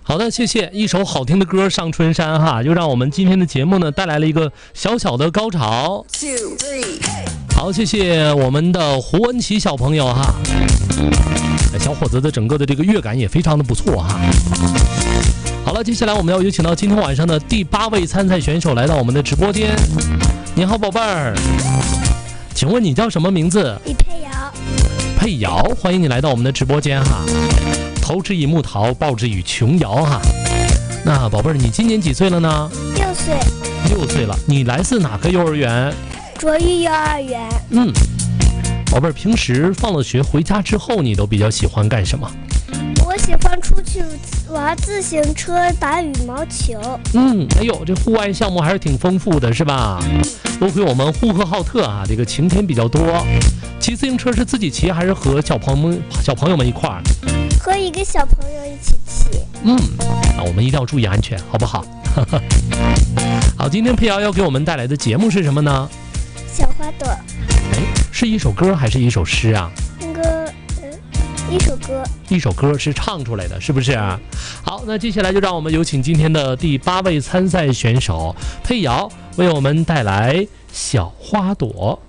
好的，谢谢一首好听的歌上春山哈，就让我们今天的节目呢带来了一个小小的高潮。好，谢谢我们的胡文琪小朋友哈，小伙子的整个的这个乐感也非常的不错哈。好了，接下来我们要有请到今天晚上的第8位参赛选手来到我们的直播间。你好，宝贝儿，请问你叫什么名字？ 李佩瑶。 佩瑶，欢迎你来到我们的直播间哈。投之以木桃，报之以琼瑶哈。那宝贝儿，你今年几岁了呢 6岁。 6岁了，你来自哪个幼儿园？ 卓玉幼儿园。 宝贝儿，平时放了学回家之后，你都比较喜欢干什么？ 我喜欢出去玩自行车、打羽毛球。 哎呦，这户外项目还是挺丰富的，是吧？多亏我们呼和浩特啊，这个晴天比较多。骑自行车是自己骑还是和小朋友们一块儿？ 和一个小朋友一起骑。 那我们一定要注意安全，好不好？好，今天佩瑶要给我们带来的节目是什么呢？ 小花朵。 是一首歌还是一首诗啊？ 一首歌。 一首歌是唱出来的，是不是？好，那接下来就让我们有请今天的第8位参赛选手佩瑶为我们带来小花朵。